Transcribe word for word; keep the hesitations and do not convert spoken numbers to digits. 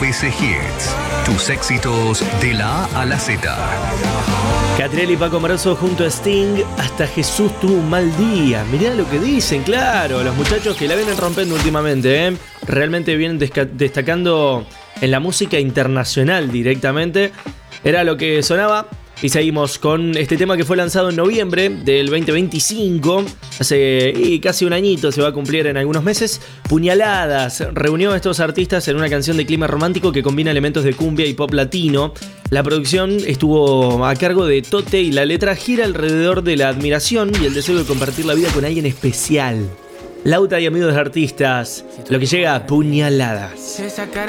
A B C Hits, tus éxitos de la A a la Z. Catriel y Paco Amoroso junto a Sting, hasta Jesús tuvo un mal día. Mirá lo que dicen, claro, los muchachos que la vienen rompiendo últimamente, ¿eh? Realmente vienen desca- destacando en la música internacional directamente. Era lo que sonaba. Y seguimos con este tema que fue lanzado en noviembre del veinte veinticinco. Hace y casi un añito, se va a cumplir en algunos meses. Puñaladas reunió a estos artistas en una canción de clima romántico que combina elementos de cumbia y pop latino. La producción estuvo a cargo de Tote y la letra gira alrededor de la admiración y el deseo de compartir la vida con alguien especial. Lauta y amigos de artistas, lo que llega a Puñaladas. Esa cara